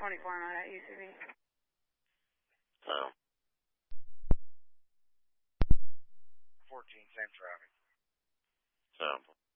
24 mile at UCB. Oh. 14, same traffic. Sample.